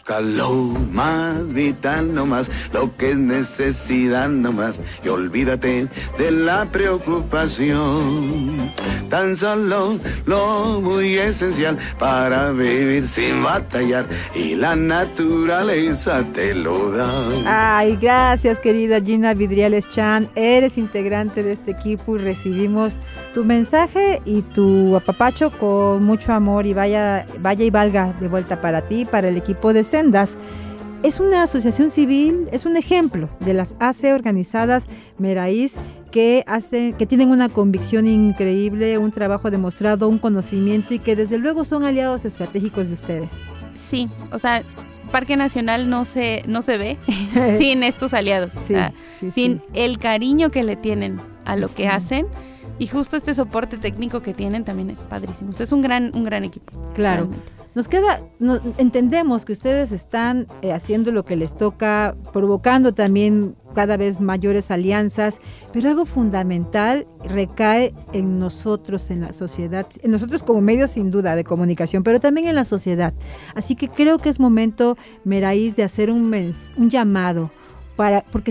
Busca lo más vital nomás, lo que es necesidad nomás, y olvídate de la preocupación. Tan solo lo muy esencial para vivir sin batallar, y la naturaleza te lo da. Ay, gracias, querida Gina Vidriales Chan. Eres integrante de este equipo y recibimos tu mensaje y tu apapacho con mucho amor, y vaya y valga de vuelta para ti, para el equipo de Sendas. Es una asociación civil, es un ejemplo de las AC organizadas Meraís que tienen una convicción increíble, un trabajo demostrado, un conocimiento, y que desde luego son aliados estratégicos de ustedes. Sí, o sea, Parque Nacional no se ve sin estos aliados, sí, o sea, sí, sin sí. el cariño que le tienen a lo que hacen, y justo este soporte técnico que tienen también es padrísimo. O sea, es un gran equipo. Claro. Realmente. Entendemos que ustedes están haciendo lo que les toca, provocando también cada vez mayores alianzas, pero algo fundamental recae en nosotros, en la sociedad, en nosotros como medios sin duda de comunicación, pero también en la sociedad. Así que creo que es momento, Meraís, de hacer un llamado, porque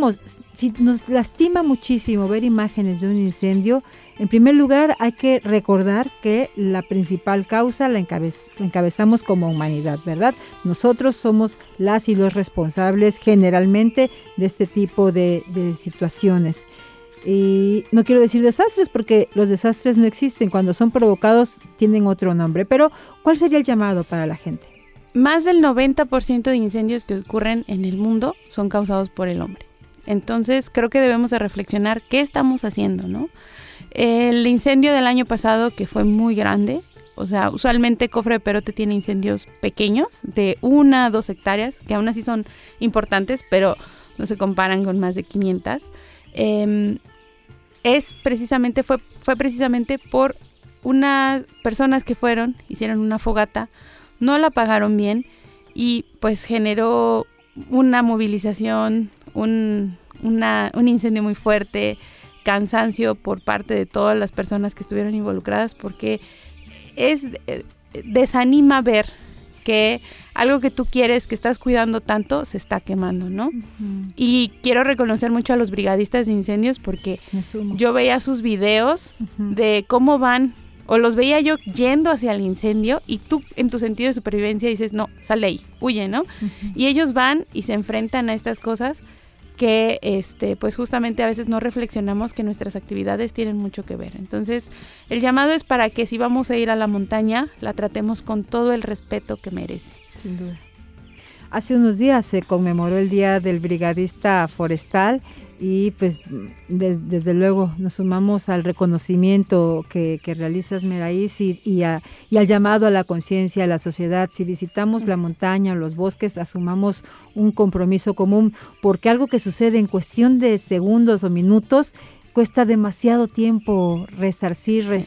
si nos lastima muchísimo ver imágenes de un incendio, en primer lugar hay que recordar que la principal causa la encabezamos como humanidad, ¿verdad? Nosotros somos las y los responsables generalmente de este tipo de situaciones. Y no quiero decir desastres, porque los desastres no existen, cuando son provocados tienen otro nombre, pero ¿cuál sería el llamado para la gente? Más del 90% de incendios que ocurren en el mundo son causados por el hombre. Entonces creo que debemos de reflexionar qué estamos haciendo, ¿no? El incendio del año pasado, que fue muy grande, o sea, usualmente Cofre de Perote tiene incendios pequeños de 1 a 2 hectáreas, que aún así son importantes, pero no se comparan con más de 500. Fue precisamente por unas personas que hicieron una fogata, no la apagaron bien, y pues generó una movilización, un incendio muy fuerte, cansancio por parte de todas las personas que estuvieron involucradas, porque desanima ver que algo que tú quieres, que estás cuidando tanto, se está quemando, ¿no? Uh-huh. Y quiero reconocer mucho a los brigadistas de incendios, porque yo veía sus videos de cómo van, o los veía yo yendo hacia el incendio, y tú en tu sentido de supervivencia dices, no, sale ahí, huye, ¿no? Uh-huh. Y ellos van y se enfrentan a estas cosas que pues justamente a veces no reflexionamos que nuestras actividades tienen mucho que ver. Entonces, el llamado es para que si vamos a ir a la montaña, la tratemos con todo el respeto que merece. Sin duda. Hace unos días se conmemoró el Día del Brigadista Forestal, y pues desde luego nos sumamos al reconocimiento que realizas, Meraís, y al llamado a la conciencia, a la sociedad. Si visitamos la montaña o los bosques, asumamos un compromiso común, porque algo que sucede en cuestión de segundos o minutos cuesta demasiado tiempo resarcir,